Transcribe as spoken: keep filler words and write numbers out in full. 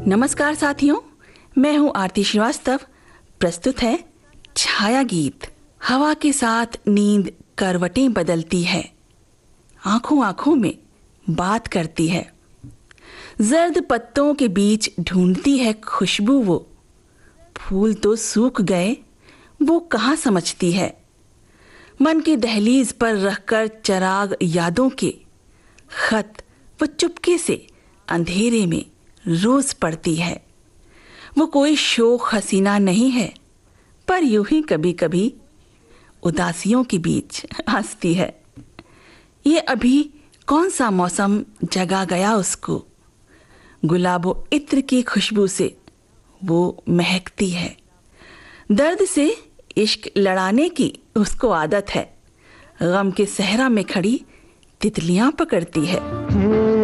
नमस्कार साथियों, मैं हूं आरती श्रीवास्तव। प्रस्तुत है छाया गीत। हवा के साथ नींद करवटें बदलती है, आंखों आंखों में बात करती है। जर्द पत्तों के बीच ढूंढती है खुशबू वो, फूल तो सूख गए वो कहाँ समझती है। मन की दहलीज पर रखकर चराग यादों के खत वो चुपके से अंधेरे में रोज पड़ती है। वो कोई शोख हसीना नहीं है, पर यूं ही कभी कभी उदासियों के बीच हंसती है। ये अभी कौन सा मौसम जगा गया उसको, गुलाबो इत्र की खुशबू से वो महकती है। दर्द से इश्क लड़ाने की उसको आदत है, गम के सहरा में खड़ी तितलियां पकड़ती है।